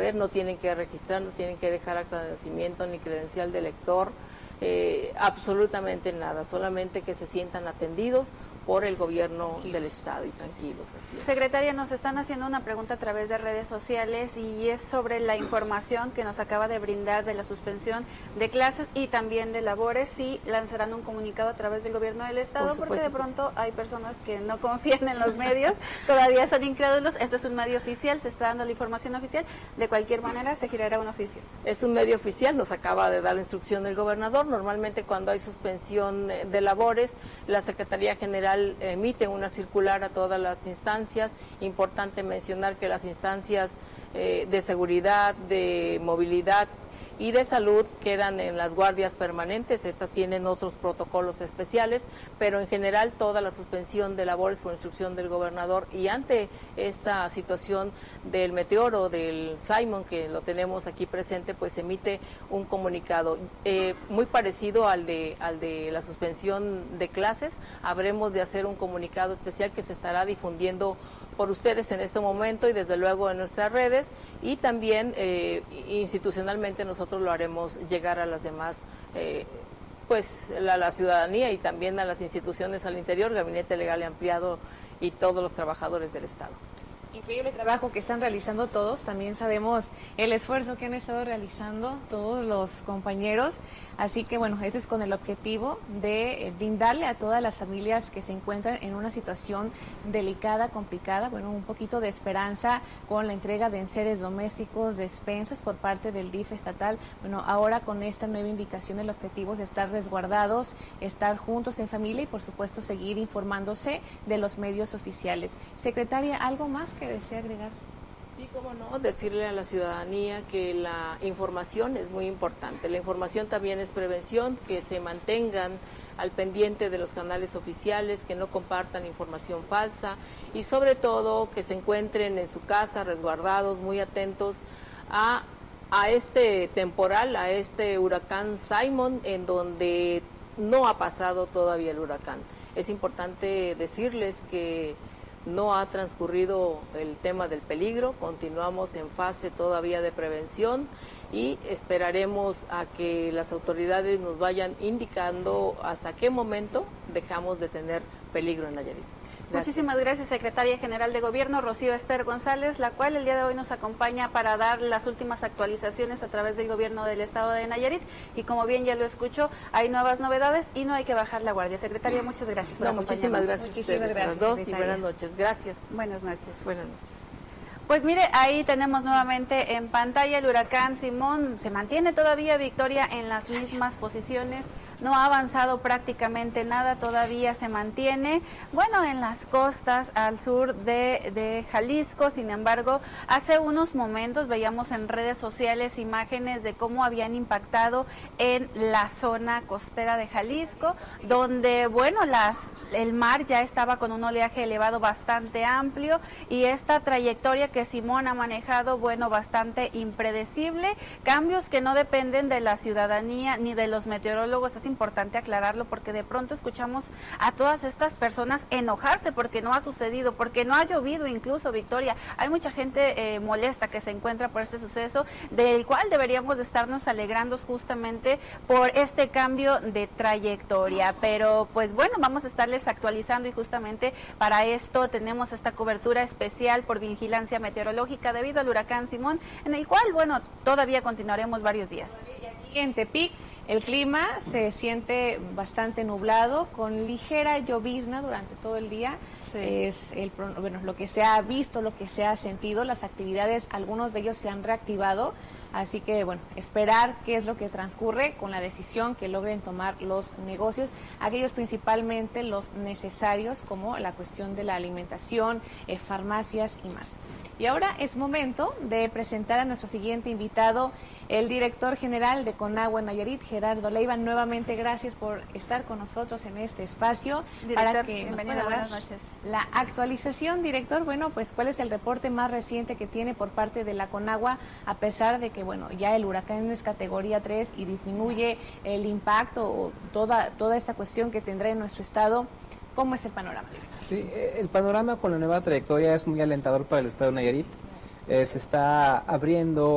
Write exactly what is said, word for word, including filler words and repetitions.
hacer, no tienen que registrar, no tienen que dejar acta de nacimiento ni credencial de lector, eh, absolutamente nada, solamente que se sientan atendidos por el gobierno del estado y tranquilos. Así es. Secretaria, nos están haciendo una pregunta a través de redes sociales y es sobre la información que nos acaba de brindar de la suspensión de clases y también de labores, si lanzarán un comunicado a través del gobierno del estado, porque de pronto hay personas que no confían en los medios, todavía son incrédulos. Esto es un medio oficial, se está dando la información oficial, de cualquier manera se girará un oficio. Es un medio oficial, nos acaba de dar la instrucción del gobernador. Normalmente cuando hay suspensión de labores, la Secretaría General emite una circular a todas las instancias. Importante mencionar que las instancias eh, de seguridad, de movilidad y de salud quedan en las guardias permanentes. Estas tienen otros protocolos especiales, pero en general toda la suspensión de labores por instrucción del gobernador, y ante esta situación del meteoro, del Simon, que lo tenemos aquí presente, pues emite un comunicado eh, muy parecido al de, al de la suspensión de clases. Habremos de hacer un comunicado especial que se estará difundiendo por ustedes en este momento y desde luego en nuestras redes, y también eh, institucionalmente nosotros lo haremos llegar a las demás, eh, pues a la, la ciudadanía y también a las instituciones al interior, Gabinete Legal y Ampliado y todos los trabajadores del Estado. Increíble trabajo que están realizando todos, también sabemos el esfuerzo que han estado realizando todos los compañeros, así que bueno, eso es con el objetivo de brindarle a todas las familias que se encuentran en una situación delicada, complicada, bueno, un poquito de esperanza con la entrega de enseres domésticos, despensas por parte del D I F estatal. Bueno, ahora con esta nueva indicación el objetivo es estar resguardados, estar juntos en familia y por supuesto seguir informándose de los medios oficiales. Secretaria, ¿algo más que desea agregar? Sí, cómo no, decirle a la ciudadanía que la información es muy importante. La información también es prevención, que se mantengan al pendiente de los canales oficiales, que no compartan información falsa y sobre todo que se encuentren en su casa resguardados, muy atentos a, a este temporal, a este huracán Simon, en donde no ha pasado todavía el huracán. Es importante decirles que no ha transcurrido el tema del peligro, continuamos en fase todavía de prevención y esperaremos a que las autoridades nos vayan indicando hasta qué momento dejamos de tener peligro en Nayarit. Gracias. Muchísimas gracias, Secretaria General de Gobierno, Rocío Ester González, la cual el día de hoy nos acompaña para dar las últimas actualizaciones a través del Gobierno del Estado de Nayarit. Y como bien ya lo escucho, hay nuevas novedades y no hay que bajar la guardia. Secretaria, muchas gracias por no, acompañarnos. Muchísimas gracias, muchísimas gracias a las dos y buenas noches. Gracias. Buenas noches. Buenas noches. Pues mire, ahí tenemos nuevamente en pantalla el huracán Simón. Se mantiene todavía, Victoria, en las mismas posiciones. No ha avanzado prácticamente nada, todavía se mantiene, bueno, en las costas al sur de, de Jalisco. Sin embargo, hace unos momentos veíamos en redes sociales imágenes de cómo habían impactado en la zona costera de Jalisco, donde, bueno, las, el mar ya estaba con un oleaje elevado bastante amplio y esta trayectoria que Simón ha manejado, bueno, bastante impredecible, cambios que no dependen de la ciudadanía ni de los meteorólogos. Es importante aclararlo porque de pronto escuchamos a todas estas personas enojarse porque no ha sucedido, porque no ha llovido incluso, Victoria. Hay mucha gente eh, molesta que se encuentra por este suceso, del cual deberíamos de estarnos alegrando justamente por este cambio de trayectoria. Pero pues bueno, vamos a estarles actualizando y justamente para esto tenemos esta cobertura especial por vigilancia meteorológica debido al huracán Simón, en el cual, bueno, todavía continuaremos varios días. Y aquí en Tepic el clima se siente bastante nublado, con ligera llovizna durante todo el día. Sí. Es el, bueno, lo que se ha visto, lo que se ha sentido, las actividades, algunos de ellos se han reactivado, así que bueno, esperar qué es lo que transcurre con la decisión que logren tomar los negocios, aquellos principalmente los necesarios, como la cuestión de la alimentación, eh, farmacias y más. Y ahora es momento de presentar a nuestro siguiente invitado, el director general de Conagua Nayarit, Gerardo Leiva. Nuevamente gracias por estar con nosotros en este espacio. Director, para que nos pueda dar buenas noches. La actualización, director. Bueno, pues ¿cuál es el reporte más reciente que tiene por parte de la Conagua, a pesar de que, bueno, ya el huracán es categoría tres y disminuye el impacto o toda, toda esta cuestión que tendrá en nuestro estado? ¿Cómo es el panorama? Sí, el panorama con la nueva trayectoria es muy alentador para el estado de Nayarit. Eh, se está abriendo